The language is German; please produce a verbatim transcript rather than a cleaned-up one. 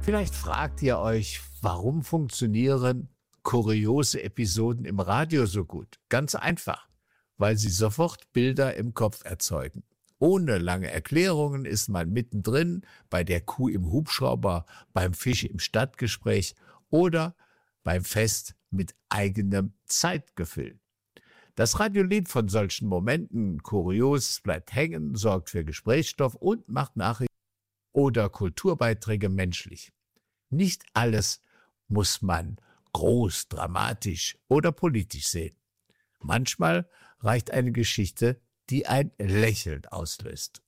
Vielleicht fragt ihr euch, warum funktionieren kuriose Episoden im Radio so gut? Ganz einfach, weil sie sofort Bilder im Kopf erzeugen. Ohne lange Erklärungen ist man mittendrin bei der Kuh im Hubschrauber, beim Fisch im Stadtgespräch oder beim Fest mit eigenem Zeitgefühl. Das Radio lebt von solchen Momenten, kurios, bleibt hängen, sorgt für Gesprächsstoff und macht Nachrichten oder Kulturbeiträge menschlich. Nicht alles muss man groß, dramatisch oder politisch sehen. Manchmal reicht eine Geschichte, die ein Lächeln auslöst.